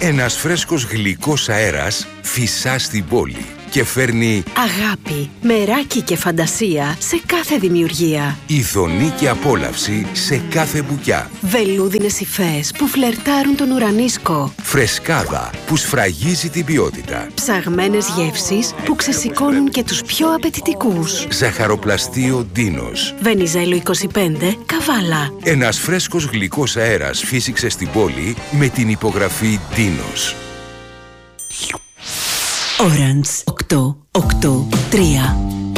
Ένας φρέσκος γλυκός αέρας φυσά στην πόλη και φέρνει αγάπη, μεράκι και φαντασία σε κάθε δημιουργία. ειδονή και απόλαυση σε κάθε μπουκιά. Βελούδινες υφές που φλερτάρουν τον ουρανίσκο. Φρεσκάδα που σφραγίζει την ποιότητα. Ψαγμένες γεύσεις που ξεσηκώνουν και τους πιο απαιτητικούς. Ζαχαροπλαστείο Ντίνος. Βενιζέλο 25, Καβάλα. Ένας φρέσκος γλυκός αέρας φύσηξε στην πόλη με την υπογραφή Ντίνος. Orange 883